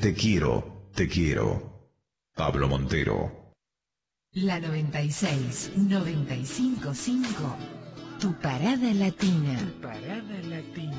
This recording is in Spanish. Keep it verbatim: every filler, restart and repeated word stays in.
Te quiero, te quiero. Pablo Montero. La noventa y seis, noventa y cinco punto cinco. Tu parada latina. Tu parada latina.